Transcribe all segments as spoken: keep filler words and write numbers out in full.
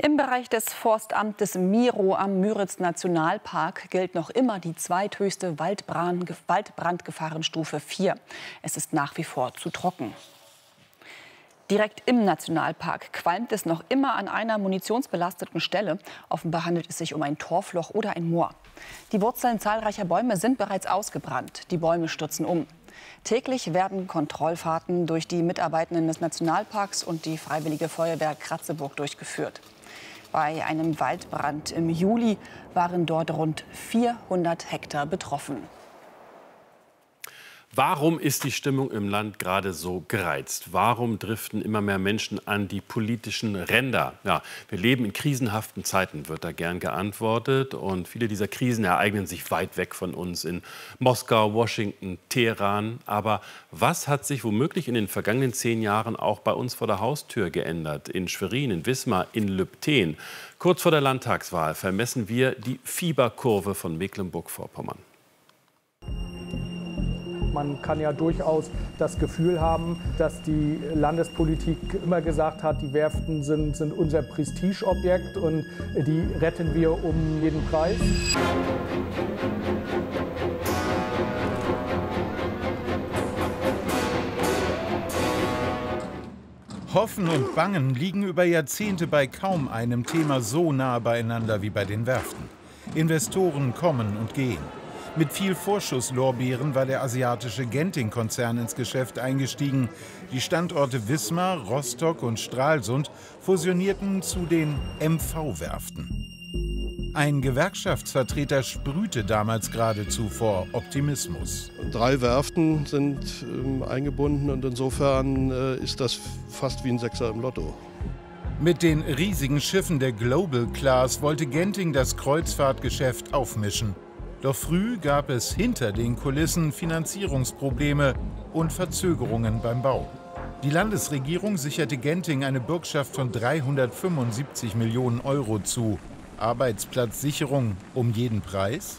Im Bereich des Forstamtes Miro am Müritz-Nationalpark gilt noch immer die zweithöchste Waldbrand Waldbrandgefahrenstufe vier. Es ist nach wie vor zu trocken. Direkt im Nationalpark qualmt es noch immer an einer munitionsbelasteten Stelle. Offenbar handelt es sich um ein Torfloch oder ein Moor. Die Wurzeln zahlreicher Bäume sind bereits ausgebrannt. Die Bäume stürzen um. Täglich werden Kontrollfahrten durch die Mitarbeitenden des Nationalparks und die Freiwillige Feuerwehr Kratzeburg durchgeführt. Bei einem Waldbrand im Juli waren dort rund vierhundert Hektar betroffen. Warum ist die Stimmung im Land gerade so gereizt? Warum driften immer mehr Menschen an die politischen Ränder? Ja, wir leben in krisenhaften Zeiten, wird da gern geantwortet. Und viele dieser Krisen ereignen sich weit weg von uns, in Moskau, Washington, Teheran. Aber was hat sich womöglich in den vergangenen zehn Jahren auch bei uns vor der Haustür geändert? In Schwerin, in Wismar, in Lübtheen. Kurz vor der Landtagswahl vermessen wir die Fieberkurve von Mecklenburg-Vorpommern. Man kann ja durchaus das Gefühl haben, dass die Landespolitik immer gesagt hat, die Werften sind, sind unser Prestigeobjekt und die retten wir um jeden Preis. Hoffen und Bangen liegen über Jahrzehnte bei kaum einem Thema so nah beieinander wie bei den Werften. Investoren kommen und gehen. Mit viel Vorschusslorbeeren war der asiatische Genting-Konzern ins Geschäft eingestiegen. Die Standorte Wismar, Rostock und Stralsund fusionierten zu den M V-Werften. Ein Gewerkschaftsvertreter sprühte damals geradezu vor Optimismus. Drei Werften sind ähm, eingebunden und insofern äh, ist das fast wie ein Sechser im Lotto. Mit den riesigen Schiffen der Global Class wollte Genting das Kreuzfahrtgeschäft aufmischen. Doch früh gab es hinter den Kulissen Finanzierungsprobleme und Verzögerungen beim Bau. Die Landesregierung sicherte Genting eine Bürgschaft von dreihundertfünfundsiebzig Millionen Euro zu. Arbeitsplatzsicherung um jeden Preis?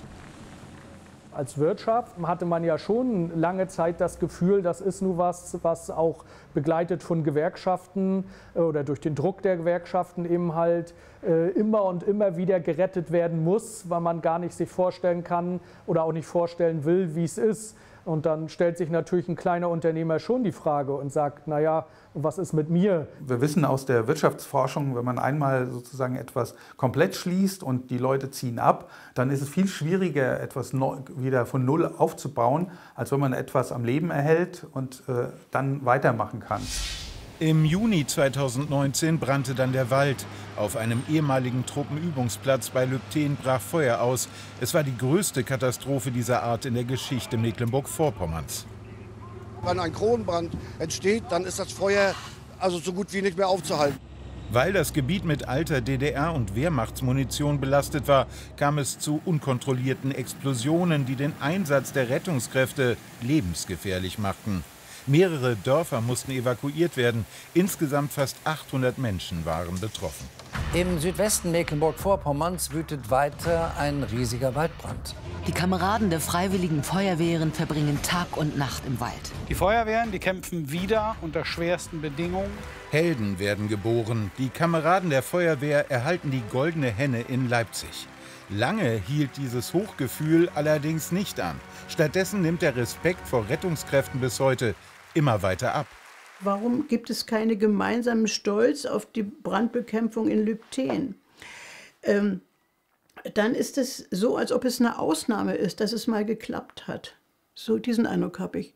Als Wirtschaft hatte man ja schon lange Zeit das Gefühl, das ist nur was, was auch begleitet von Gewerkschaften oder durch den Druck der Gewerkschaften eben halt äh, immer und immer wieder gerettet werden muss, weil man gar nicht sich vorstellen kann oder auch nicht vorstellen will, wie es ist. Und dann stellt sich natürlich ein kleiner Unternehmer schon die Frage und sagt, naja, was ist mit mir? Wir wissen aus der Wirtschaftsforschung, wenn man einmal sozusagen etwas komplett schließt und die Leute ziehen ab, dann ist es viel schwieriger, etwas neu, wieder von Null aufzubauen, als wenn man etwas am Leben erhält und äh, dann weitermachen kann. Im Juni zweitausendneunzehn brannte dann der Wald. Auf einem ehemaligen Truppenübungsplatz bei Lübtheen brach Feuer aus. Es war die größte Katastrophe dieser Art in der Geschichte Mecklenburg-Vorpommerns. Wenn ein Kronenbrand entsteht, dann ist das Feuer also so gut wie nicht mehr aufzuhalten. Weil das Gebiet mit alter D D R- und Wehrmachtsmunition belastet war, kam es zu unkontrollierten Explosionen, die den Einsatz der Rettungskräfte lebensgefährlich machten. Mehrere Dörfer mussten evakuiert werden. Insgesamt fast achthundert Menschen waren betroffen. Im Südwesten Mecklenburg-Vorpommerns wütet weiter ein riesiger Waldbrand. Die Kameraden der Freiwilligen Feuerwehren verbringen Tag und Nacht im Wald. Die Feuerwehren, die kämpfen wieder unter schwersten Bedingungen. Helden werden geboren. Die Kameraden der Feuerwehr erhalten die Goldene Henne in Leipzig. Lange hielt dieses Hochgefühl allerdings nicht an. Stattdessen nimmt der Respekt vor Rettungskräften bis heute immer weiter ab. Warum gibt es keinen gemeinsamen Stolz auf die Brandbekämpfung in Lübtheen? Ähm, dann ist es so, als ob es eine Ausnahme ist, dass es mal geklappt hat. So diesen Eindruck habe ich.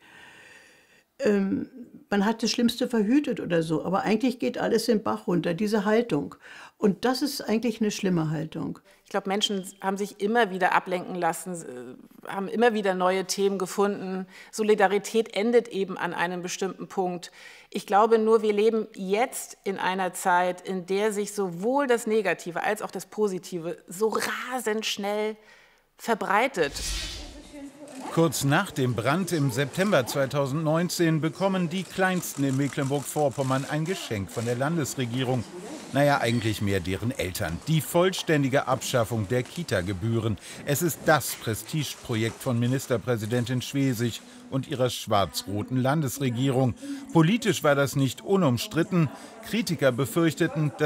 Ähm, man hat das Schlimmste verhütet oder so, aber eigentlich geht alles den Bach runter, diese Haltung. Und das ist eigentlich eine schlimme Haltung. Ich glaube, Menschen haben sich immer wieder ablenken lassen, haben immer wieder neue Themen gefunden. Solidarität endet eben an einem bestimmten Punkt. Ich glaube nur, wir leben jetzt in einer Zeit, in der sich sowohl das Negative als auch das Positive so rasend schnell verbreitet. Kurz nach dem Brand im September zweitausendneunzehn bekommen die Kleinsten in Mecklenburg-Vorpommern ein Geschenk von der Landesregierung. Naja, eigentlich mehr deren Eltern. Die vollständige Abschaffung der Kita-Gebühren. Es ist das Prestigeprojekt von Ministerpräsidentin Schwesig und ihrer schwarz-roten Landesregierung. Politisch war das nicht unumstritten. Kritiker befürchteten, dass